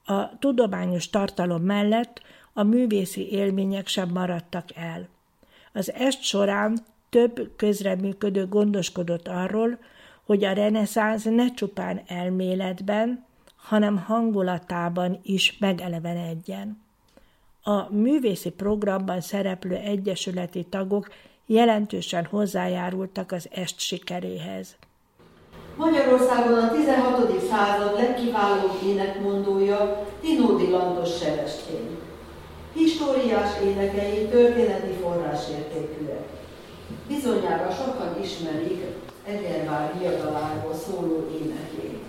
A tudományos tartalom mellett a művészi élmények sem maradtak el. Az est során több közreműködő gondoskodott arról, hogy a reneszánsz ne csupán elméletben, hanem hangulatában is megelevenedjen. A művészi programban szereplő egyesületi tagok jelentősen hozzájárultak az est sikeréhez. Magyarországon a 16. század legkiválóbb énekmondója Tinódi Lantos Sebestyén. Históriás énekei történeti forrásértékűek. Bizonyára sokan ismerik Egervár diadaláról szóló énekét.